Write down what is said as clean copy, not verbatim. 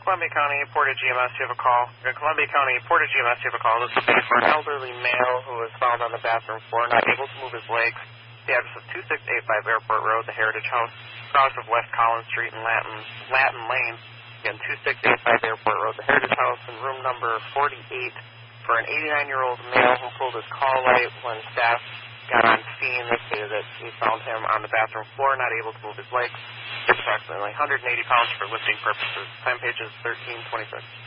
Columbia County, Portage EMS, you have a call. Columbia County, Portage EMS, you have a call. This will be for an elderly male who was found on the bathroom floor, not able to move his legs. The address is 2685 Airport Road, the Heritage House, across of West Collins Street and Latin Lane. Again, 2685 Airport Road, the Heritage House, in room number 48 for an 89-year-old male who pulled his call light when staff got on scene. They stated that he found him on the bathroom floor, not able to move his legs. Approximately 180 pounds for lifting purposes. Time page is 13:26.